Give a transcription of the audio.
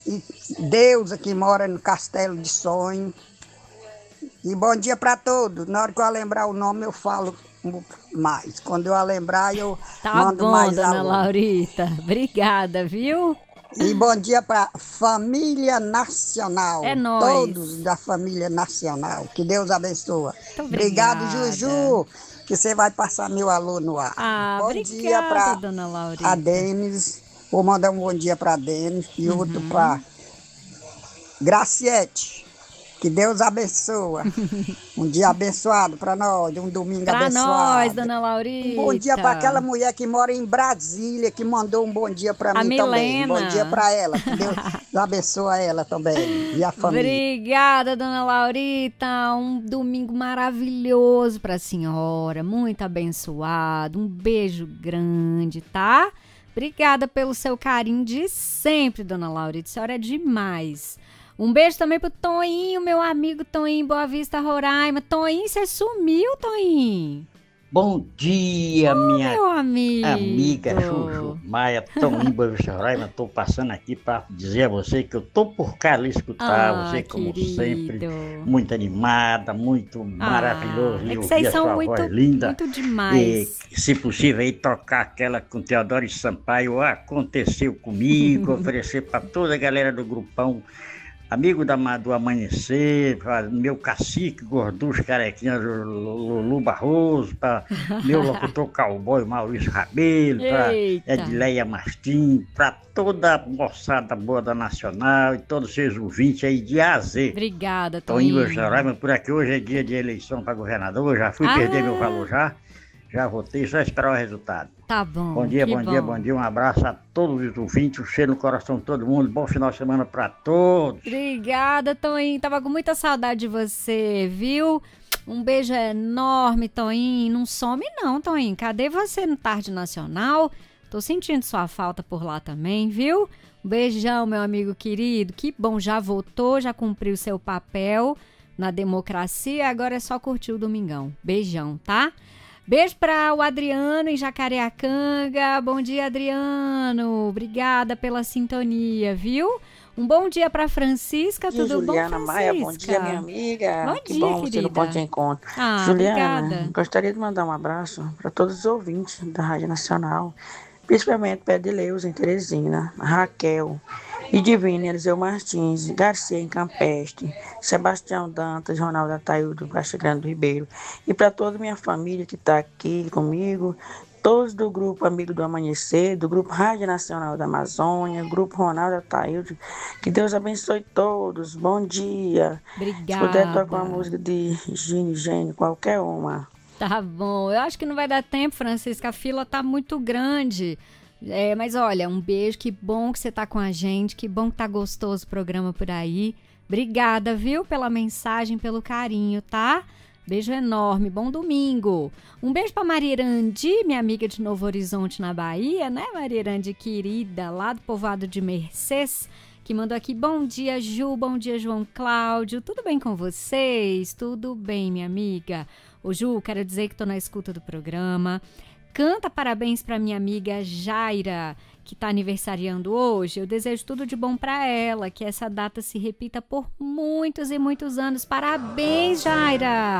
E Deus que mora no Castelo de Sonho. E bom dia para todos. Na hora que eu lembrar o nome, eu falo mais. Quando eu lembrar, eu Tá mando bom, mais dona alô. Laurita. Obrigada, viu? E bom dia para família É nacional, todos nóis. da família nacional. Que Deus abençoe. Muito Obrigado, obrigada. Juju, que você vai passar meu alô no ar. Ah, Bom dia obrigada, para dona a Laurita. Denis. Vou mandar um bom dia para a Denis e outro para Uhum. Graciete. Que Deus abençoe. Um dia abençoado para nós, um domingo Pra nós, abençoado. dona Um bom dia para aquela Laurita. mulher que mora em Brasília, que mandou um bom dia para A mim também. Um bom dia Milena. para ela, que Deus abençoe ela também e a família. Obrigada, dona Laurita. Um domingo maravilhoso pra senhora. Muito abençoado. Um beijo grande, tá? Obrigada pelo seu carinho de sempre, dona Laurita. A senhora é demais. Um beijo também pro Toinho, meu amigo Toinho, Boa Vista, Roraima. Toinho, você sumiu, Toinho? Bom dia, minha Meu amiga Juju amigo. Maia, tão em Boa Vista Roraima. Estou passando aqui para dizer a você que eu tô por cá lhe escutar. Ah, Você, como sempre, querido. muito animada, muito maravilhoso Ah, é lhe que ouvir vocês a são sua voz muito, linda. muito E, demais. se possível, aí tocar aquela com Teodoro Sampaio. Aconteceu comigo, oferecer para toda a galera do grupão. Amigo do Amanhecer, pra meu cacique, Gorducho Carequinha, Lulu Barroso, para meu locutor cowboy Maurício Rabelo, para Eita. Edileia Mastim, para toda a moçada boa da Nacional e todos os seus ouvintes aí de A a Z. Obrigada, Estou indo Toinho. mas por aqui hoje é dia de eleição para governador, já fui perder meu Ah, valor já votei, só esperar o resultado. tá Bom bom, dia, que bom dia, bom bom. dia. Um abraço a todos os ouvintes, um cheiro no coração de todo mundo. Bom final de semana para todos. Obrigada, Toinho. Tava com muita saudade de você, viu? Um beijo enorme, Toinho. Não some não, Toinho. Cadê você no Tarde Nacional? Tô sentindo sua falta por lá também, viu? Um beijão, meu amigo querido. Que bom, já votou, já cumpriu seu papel na democracia. Agora é só curtir o domingão. Beijão, tá? Beijo para o Adriano em Jacareacanga. Bom dia, Adriano. Obrigada pela sintonia, viu? Um bom dia para Francisca. Bom dia, Tudo bom, Juliana Maia. Bom dia, minha Francisca? amiga. Bom Que dia, bom você no ponto de querida. encontro. Ah, Juliana, obrigada. gostaria de mandar um abraço para todos os ouvintes da Rádio Nacional, principalmente para Edileuza em Teresina, Raquel e Divina Eliseu Martins, Garcia em Campestre, Sebastião Dantas, Ronaldo Ataíldo, Baixa Grande do Ribeiro, e para toda a minha família que está aqui comigo, todos do Grupo Amigo do Amanhecer, do Grupo Rádio Nacional da Amazônia, Grupo Ronaldo Ataíldo. Que Deus abençoe todos. Bom dia. Se puder tocar uma Obrigada. música de Gine Gênio, qualquer uma. Tá bom. Eu acho que não vai dar tempo, Francisca. A fila tá muito grande. É, mas olha, um beijo. Que bom que você tá com a gente. Que bom que tá gostoso o programa por aí. Obrigada, viu, pela mensagem, pelo carinho, tá? Beijo enorme. Bom domingo. Um beijo pra Maria Irandi, minha amiga de Novo Horizonte, na Bahia, né? Maria Irandi, querida, lá do povoado de Mercês, que mandou aqui, bom dia, Ju, bom dia, João Cláudio, tudo bem com vocês? Tudo bem, minha amiga? Ô, Ju, quero dizer que tô na escuta do programa. Canta parabéns pra minha amiga Jaira, que tá aniversariando hoje. Eu desejo tudo de bom pra ela, que essa data se repita por muitos e muitos anos. Parabéns, Jaira!